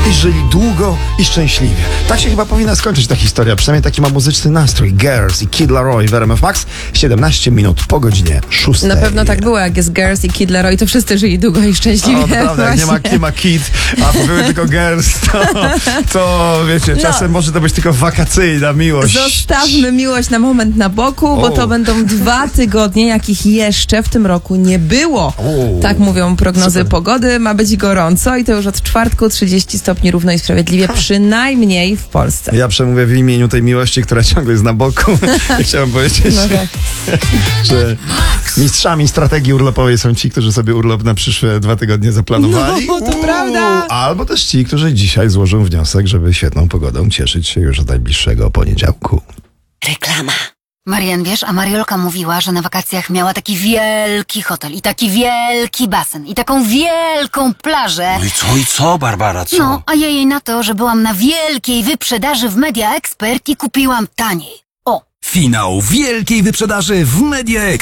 i żyli długo i szczęśliwie. Tak się chyba powinna skończyć ta historia, przynajmniej taki ma muzyczny nastrój. Girls i Kid Laroi w RMF Max, 17 minut po godzinie 6. Na pewno tak było, jak jest Girls i Kid Laroi, to wszyscy żyli długo i szczęśliwie. O, prawda, jak nie ma Kid, a były tylko Girls, to wiecie, czasem może to być tylko wakacyjna miłość. Zostawmy miłość na moment na boku, bo to będą 2 tygodnie, jakich jeszcze w tym roku nie było. Tak mówią prognozy pogody. Ma być gorąco i to już od czwartku 30 stopni równo i sprawiedliwie, przynajmniej w Polsce. Ja przemówię w imieniu tej miłości, która ciągle jest na boku. Chciałem powiedzieć, że mistrzami strategii urlopowej są ci, którzy sobie urlop na przyszłe 2 tygodnie zaplanowali. No, to prawda. Albo też ci, którzy dzisiaj złożą wniosek, żeby świetną pogodą cieszyć się już od najbliższego poniedziałku. Reklama. Marian, wiesz, a Mariolka mówiła, że na wakacjach miała taki wielki hotel i taki wielki basen i taką wielką plażę. No i co, Barbara, co? No, a ja jej na to, że byłam na wielkiej wyprzedaży w Media Expert i kupiłam taniej. O! Finał wielkiej wyprzedaży w Media Expert.